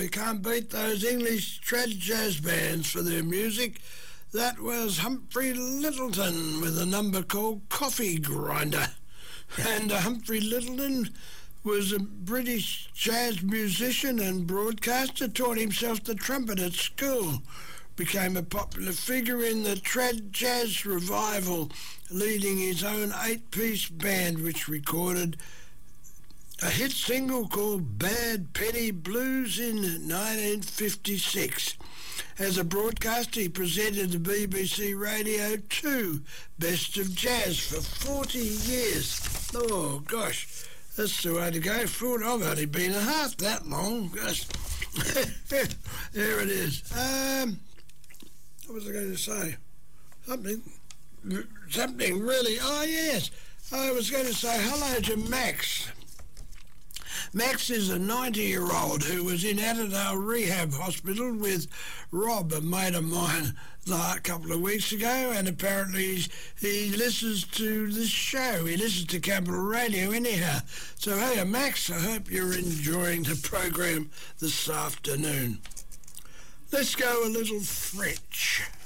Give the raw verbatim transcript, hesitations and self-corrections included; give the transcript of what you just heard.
you can't beat those English trad jazz bands for their music. That was Humphrey Lyttelton with a number called Coffee Grinder. And uh, Humphrey Lyttelton was a British jazz musician and broadcaster, taught himself the trumpet at school, became a popular figure in the trad jazz revival, leading his own eight-piece band which recorded a hit single called Bad Penny Blues in nineteen fifty-six. As a broadcaster, he presented the B B C Radio two Best of Jazz for forty years. Oh, gosh, that's the way to go. Thought I've only been a half that long. Gosh. There it is. Um, what was I going to say? Something, something really... Oh, yes. I was going to say hello to Max. Max is a ninety-year-old who was in Annandale Rehab Hospital with Rob, a mate of mine, a couple of weeks ago, and apparently he listens to this show. He listens to Capital Radio anyhow. So, hey, Max, I hope you're enjoying the program this afternoon. Let's go a little French.